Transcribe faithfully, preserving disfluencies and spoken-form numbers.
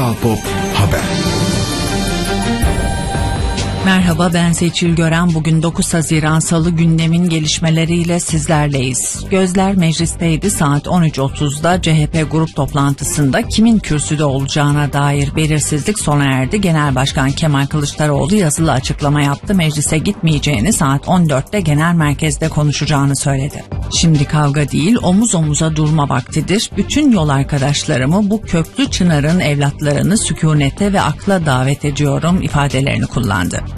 Kral Pop Haber. Merhaba, ben Seçil Gören. Bugün dokuz Haziran Salı, gündemin gelişmeleriyle sizlerleyiz. Gözler meclisteydi. Saat on üç otuzda C H P grup toplantısında kimin kürsüde olacağına dair belirsizlik sona erdi. Genel Başkan Kemal Kılıçdaroğlu yazılı açıklama yaptı. Meclise gitmeyeceğini, saat on dörtte genel merkezde konuşacağını söyledi. Şimdi kavga değil, omuz omuza durma vaktidir. Bütün yol arkadaşlarımı, bu köklü çınarın evlatlarını sükunete ve akla davet ediyorum ifadelerini kullandı.